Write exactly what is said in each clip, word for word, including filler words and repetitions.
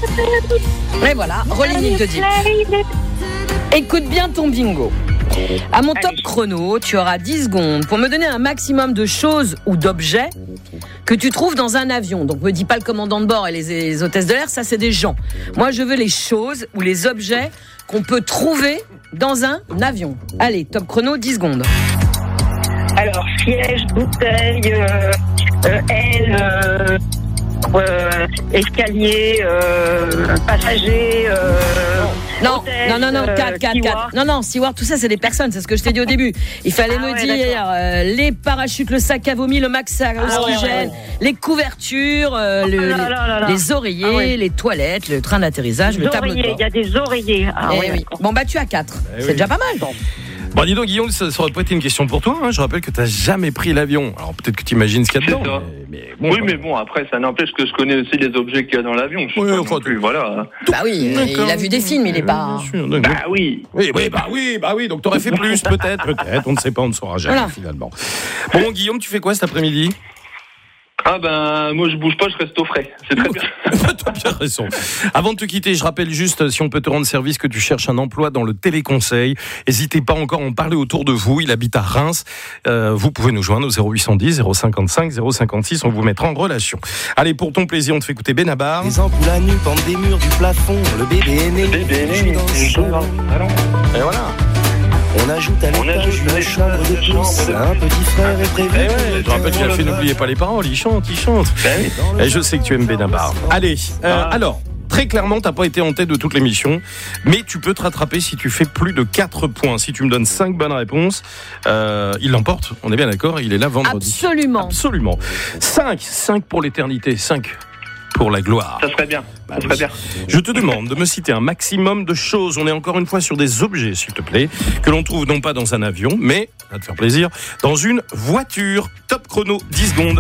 Et voilà, Rolling in the Deep. Écoute bien ton bingo. À mon top chrono, tu auras dix secondes pour me donner un maximum de choses ou d'objets que tu trouves dans un avion. Donc, me dis pas le commandant de bord et les, les hôtesses de l'air, ça c'est des gens. Moi, je veux les choses ou les objets qu'on peut trouver dans un avion. Allez, top chrono, dix secondes. Alors, siège, bouteille, euh, euh, aile, euh, euh, escalier, euh, passager, euh, non, hôtesse, non, non, non, quatre, quatre, steward. quatre. Non, non, steward, tout ça, c'est des personnes, c'est ce que je t'ai dit au début. Il fallait Ah me ouais, dire euh, les parachutes, le sac à vomi, le max à oxygène, ouais, ouais. les couvertures, euh, le, Oh là là là là. les, les oreillers, Ah ouais. les toilettes, le train d'atterrissage, Des le tableau de oreillers, bord. il y a des oreillers. Ah, Eh ouais, oui. d'accord. Bon, bah, tu as quatre. Eh c'est oui. déjà pas mal. Bon, dis donc, Guillaume, ça, ça aurait pas été une question pour toi. Hein. Je rappelle que tu n'as jamais pris l'avion. Alors, peut-être que tu imagines ce qu'il y a C'est dedans. ça. Mais, mais bon, Oui, mais bon, après, ça n'empêche que je connais aussi les objets qu'il y a dans l'avion. Je sais Oui, pas enfin, non plus, voilà. Bah oui, euh, il a vu des films, il est pas. Bien sûr, d'accord. Bah oui. Oui, oui, bah oui, bah oui. Donc, t'aurais fait plus, peut-être, peut-être. On ne sait pas, on ne saura jamais, Voilà. finalement. Bon, Guillaume, tu fais quoi cet après-midi? Ah ben, moi je bouge pas, je reste au frais. C'est très bien. T'as bien raison. Avant de te quitter, je rappelle juste, si on peut te rendre service, que tu cherches un emploi dans le téléconseil. N'hésitez pas encore à en parler autour de vous. Il habite à Reims. Euh, vous pouvez nous joindre au zéro huit cent dix, zéro cinquante-cinq, zéro cinquante-six. On vous mettra en relation. Allez, pour ton plaisir, on te fait écouter Benabar. Les ampoules à nu pendent des murs du plafond. Le bébé est né, Bébé est né, joue dans le il joue dans salon. le salon. Et voilà. On ajoute à On l'étage ajoute à une chambre l'étage de une chambre plus. de Un plus. petit frère est prévu. Eh ouais, je rappelle qu'il a fait N'oubliez pas les paroles. Il chante, il chante. Ben oui. Et je sais que tu aimes Benabar. Allez, euh, Ah. alors, très clairement, t'as pas été en tête de toute l'émission, mais tu peux te rattraper si tu fais plus de quatre points. Si tu me donnes cinq bonnes réponses, euh, il l'emporte. On est bien d'accord, il est là vendredi. Absolument. Absolument. cinq, cinq pour l'éternité, cinq pour la gloire. Ça serait bien. Bah Ça serait oui. bien. Je te demande de me citer un maximum de choses. On est encore une fois sur des objets, s'il te plaît, que l'on trouve non pas dans un avion, mais, à te faire plaisir, dans une voiture. Top chrono, dix secondes.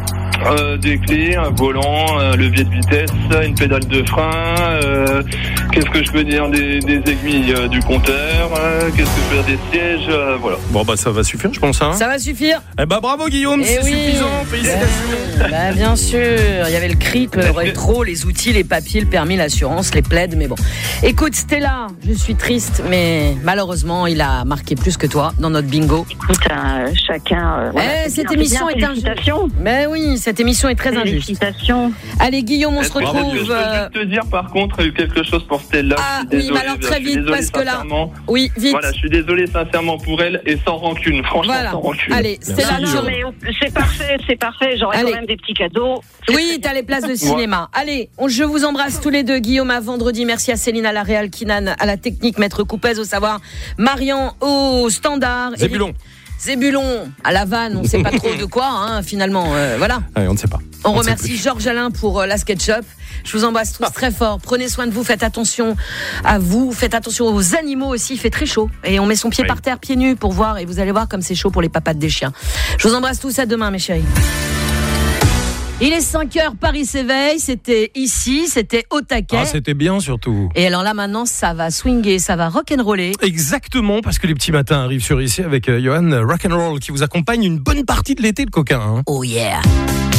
Euh, des clés, un volant, un levier de vitesse, une pédale de frein. Euh, qu'est-ce que je peux dire des, des aiguilles euh, du compteur. Euh, qu'est-ce que je peux dire des sièges. Euh, voilà. Bon, bah, ça va suffire, je pense, hein. Ça va suffire. Eh bah, bravo, Guillaume, Eh c'est oui. suffisant. Félicitations. Bah, bien sûr, il y avait le cric, le rétro, les outils, les papiers, le permis, l'assurance, les plaides, mais bon. Écoute, Stella, je suis triste, mais malheureusement, il a marqué plus que toi dans notre bingo. Écoute, euh, chacun. Euh, voilà, Eh, c'est cette bien, émission c'est est bien. injuste. Félicitations. Mais oui, cette émission est très injuste. Félicitations. Allez, Guillaume, on se Est-ce que je retrouve. peux euh, juste te dire par contre quelque chose pour Stella. Ah, Je suis oui, désolé, mais alors je très suis vite, désolé parce que là- sincèrement. Oui, vite. Voilà, je suis désolé sincèrement pour elle et sans rancune, franchement Voilà. sans rancune. Allez, Stella, Non, tu- non, mais c'est parfait, c'est parfait. J'aurai Allez. quand même des petits cadeaux. Oui, t'as les places de cinéma. Allez, on, je vous embrasse tous les deux. Guillaume à vendredi. Merci à Céline à la Réal, Kinan à la technique, Maître Coupez au savoir, Marian au standard. Zébulon. Eric- Zébulon à la vanne. On ne sait pas trop de quoi, hein, finalement. Euh, voilà. Allez, on ne sait pas. On, ne sait remercie plus. Georges Alain pour euh, la SketchUp. Je vous embrasse tous très fort. Prenez soin de vous, faites attention à vous, faites attention aux animaux aussi. Il fait très chaud et on met son pied Oui. par terre, pieds nus pour voir. Et vous allez voir comme c'est chaud pour les papates des chiens. Je vous embrasse tous, à demain mes chéris. Il est cinq heures, Paris s'éveille. C'était ici, c'était au taquet. Ah, c'était bien surtout. Et alors là maintenant, ça va swinguer, ça va rock'n'roller. Exactement, parce que les petits matins arrivent sur ici avec euh, Johan Rock'n'Roll qui vous accompagne une bonne partie de l'été, le coquin. Hein. Oh yeah.